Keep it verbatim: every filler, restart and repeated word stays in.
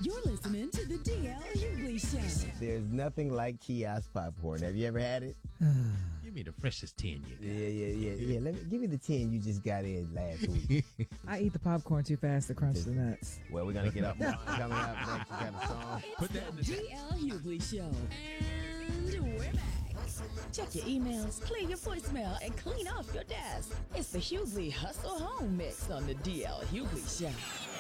You're listening to the D L Hughley Show. There's nothing like kiosk popcorn. Have you ever had it? Give me the freshest ten you got. Yeah, yeah, yeah, yeah. Let me give me the ten you just got in last week. I eat the popcorn too fast to crunch the nuts. Well, we're gonna get up coming up next. We got a song. It's Put that in the the D L Hughley Show. And we're back. Check your emails, clear your voicemail, and clean off your desk. It's the Hughley Hustle Home Mix on the D L Hughley Show.